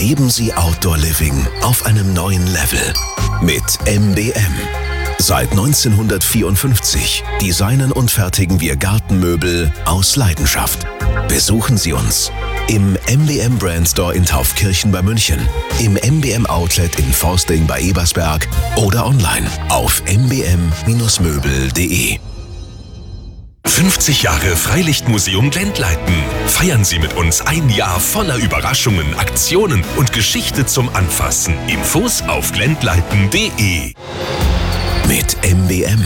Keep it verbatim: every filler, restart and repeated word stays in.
Erleben Sie Outdoor Living auf einem neuen Level mit M B M. Seit neunzehnhundertvierundfünfzig designen und fertigen wir Gartenmöbel aus Leidenschaft. Besuchen Sie uns im M B M Brand Store in Taufkirchen bei München, im M B M Outlet in Forsting bei Ebersberg oder online auf m b m Bindestrich möbel punkt de. fünfzig Jahre Freilichtmuseum Glendleiten. Feiern Sie mit uns ein Jahr voller Überraschungen, Aktionen und Geschichte zum Anfassen. Infos auf glendleiten punkt de. Mit M B M